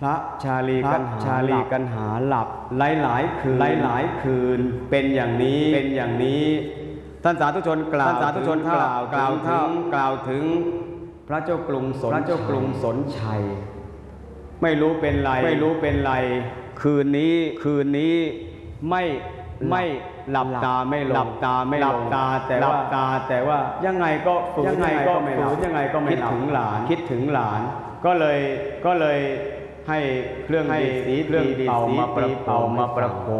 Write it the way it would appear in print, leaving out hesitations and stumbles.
พระชาลีกันหาหลับหลายคืนเป็นอย่างนี้ท่านสาธุชนกล่าวถึงพระเจ้ากรุงสนชัยไม่รู้เป็นไรคืนนี้ไม่หลับตาไม่ลงแต่ว่ายังไงก็ฝืนยังไงก็ไม่หลับคิดถึงหลานก็เลยให้เครื่องดีดสีเป่ามาประโคม